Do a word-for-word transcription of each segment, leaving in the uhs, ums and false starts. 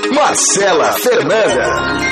Marcela Fernanda.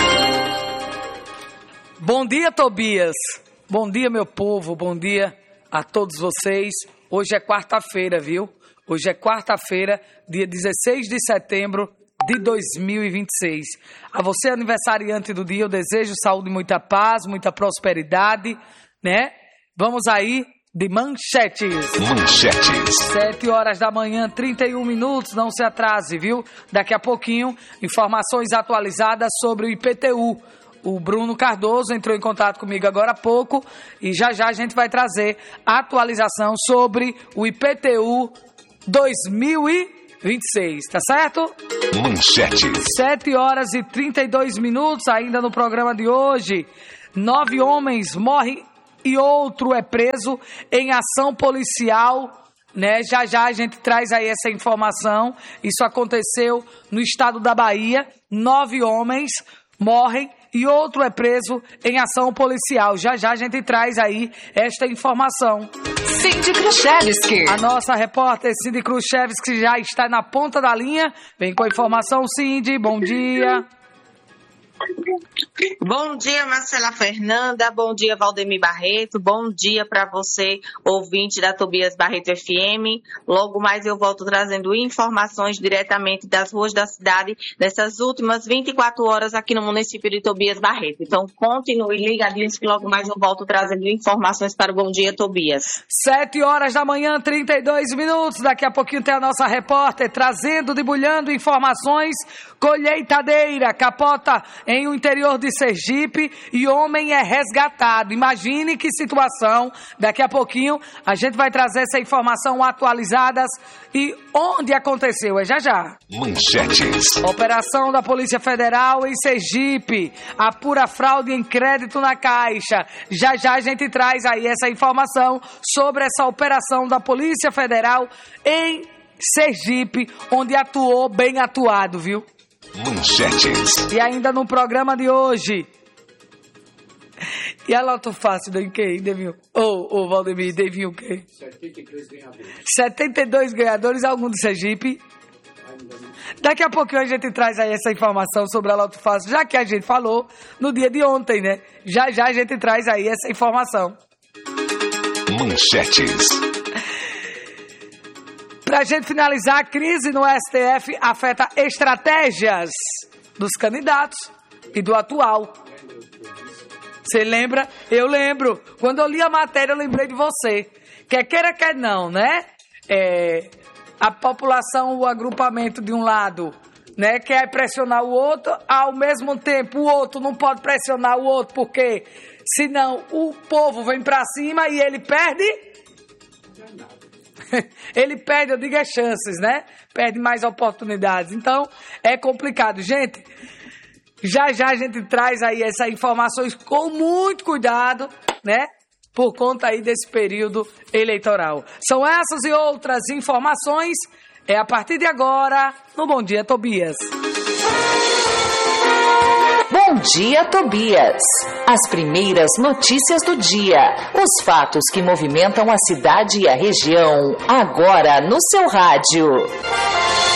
Bom dia, Tobias. Bom dia, meu povo. Bom dia a todos vocês. Hoje é quarta-feira, viu? Hoje é quarta-feira, dia dezesseis de setembro de dois mil e vinte e seis. A você, aniversariante do dia, eu desejo saúde, muita paz, muita prosperidade, né? Vamos aí de manchetes. Manchetes. Sete horas da manhã, trinta e um minutos, não se atrase, viu? Daqui a pouquinho, informações atualizadas sobre o I P T U. O Bruno Cardoso entrou em contato comigo agora há pouco e já já a gente vai trazer a atualização sobre o I P T U dois mil e vinte e seis, tá certo? Manchetes. Sete horas e trinta e dois minutos ainda no programa de hoje. Nove homens morrem e outro é preso em ação policial, né? Já já a gente traz aí essa informação. Isso aconteceu no estado da Bahia. Nove homens morrem e outro é preso em ação policial. Já já a gente traz aí esta informação. Cindy Kruszewski. A nossa repórter Cindy Kruszewski já está na ponta da linha. Vem com a informação, Cindy. Bom dia. Bom dia, Marcela Fernanda, bom dia, Valdemir Barreto, bom dia para você, ouvinte da Tobias Barreto F M. Logo mais eu volto trazendo informações diretamente das ruas da cidade nessas últimas vinte e quatro horas aqui no município de Tobias Barreto. Então continue ligadinhos que logo mais eu volto trazendo informações para o Bom Dia, Tobias. Sete horas da manhã, trinta e dois minutos, daqui a pouquinho tem a nossa repórter trazendo, debulhando informações. Colheitadeira capota em o interior de Sergipe e homem é resgatado. Imagine que situação. Daqui a pouquinho a gente vai trazer essa informação atualizadas e onde aconteceu. É já já. Manchetes. Operação da Polícia Federal em Sergipe apura fraude em crédito na Caixa. Já já a gente traz aí essa informação sobre essa operação da Polícia Federal em Sergipe, onde atuou bem atuado, viu? Manchetes. E ainda no programa de hoje. E a Loto Fácil deu em quem, Devinho? Ô, ô, Valdemir, Devinho o quê? setenta e três ganhadores. setenta e dois ganhadores, algum do Sergipe? Daqui a pouquinho a gente traz aí essa informação sobre a Loto Fácil, já que a gente falou no dia de ontem, né? Já já a gente traz aí essa informação. Manchetes. Pra gente finalizar, a crise no S T F afeta estratégias dos candidatos e do atual. Você lembra? Eu lembro. Quando eu li a matéria, eu lembrei de você. Quer queira, quer não, né? É, a população, o agrupamento de um lado, né, quer pressionar o outro, ao mesmo tempo o outro não pode pressionar o outro, porque senão o povo vem pra cima e ele perde... Ele perde, eu digo, é chances, né? Perde mais oportunidades. Então, é complicado. Gente, já já a gente traz aí essas informações com muito cuidado, né? Por conta aí desse período eleitoral. São essas e outras informações. É a partir de agora, no Bom Dia, Tobias. Bom dia, Tobias. As primeiras notícias do dia. Os fatos que movimentam a cidade e a região. Agora no seu rádio.